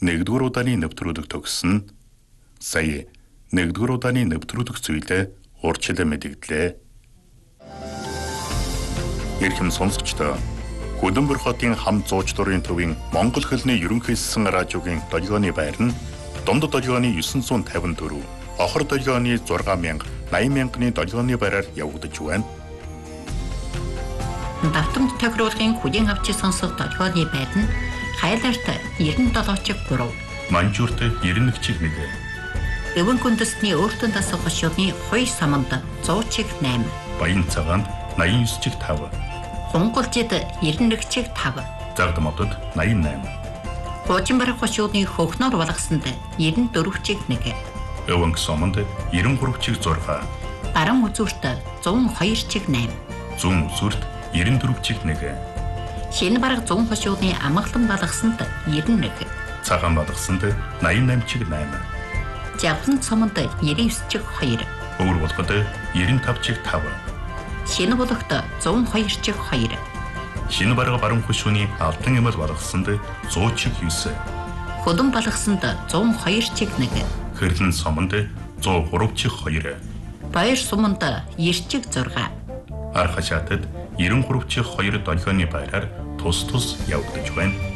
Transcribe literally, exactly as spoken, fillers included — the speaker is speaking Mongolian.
нэгдүгээр удааны нэвтрүүлэг төгссөн. Сая нэгдүгээр удааны нэвтрүүлэг зүйлээ урьдчилан мэдэгдлээ. Ирхэм сонсогчдоо, Хөдөнбөр хотын хам зуучлуурын төвийн Монгол хэлний ерөнхийдсэн радиогийн долгионы байр нь дунд долгионы дев'ять сая п'ятдесят четыре, хохор долгионы сix thousand eighty мянганы долгионы байраар явагдаж байна. Давтамж тохируулгын хүлээн авч сонсох долгионы байр нь Хайлаарт ninety-seven чиг three, Манжуурт ninety-one чиг one, Өвөн күндэсний өөртөө дасах хошууны хоёр саманд one hundred чиг eight, Баян цагаанд ninety-nine чиг five, Хунгалжид ninety-one чиг five, Загдамодод ninety-eight, Хуучин барах хошууны хөхнөр болгосонд ninety-four чиг one, Өвөн сомонд ninety-three чиг six, Баран үзүүрт one oh two чиг eight, Зүүн үзүүрт ninety-four чиг one, Шинэ бараг one хошууны амгалан болгосонд ninety-one, Цагаан болгосонд ninety-eight чиг eight, Жавхан цомонд ninety-nine чиг two, Өвөр болгод ninety-five чиг five, Шинэ болгохт one oh two чиг two, Шинэ бараг баруун хошууны алтан эмэл болгосонд one hundred чиг nine, Хөдөн болгосонд one oh two чиг one, Хэрлэн сомонд one oh three чиг two, Баяр суманд nine чиг six, Архашаатад ninety-three чиг two долгионы байраар тус тус явагдаж байна.